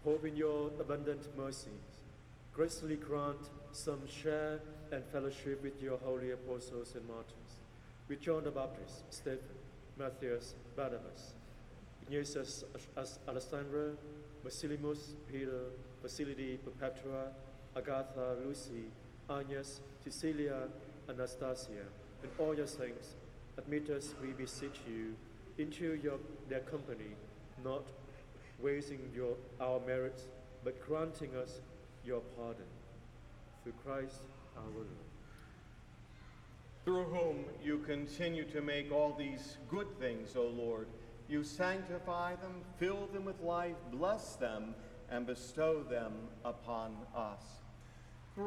hope in your abundant mercies, graciously grant some share and fellowship with your holy apostles and martyrs, with John the Baptist, Stephen, Matthias, Barnabas, Ignatius, Alexandra, Basilimus, Peter, Basilidi, Perpetua, Agatha, Lucy, Agnes, Cecilia, Anastasia, and all your saints. Admit us, we beseech you, into their company, not wasting our merits, but granting us your pardon. Through Christ our Lord. Through whom you continue to make all these good things, O Lord, you sanctify them, fill them with life, bless them, and bestow them upon us.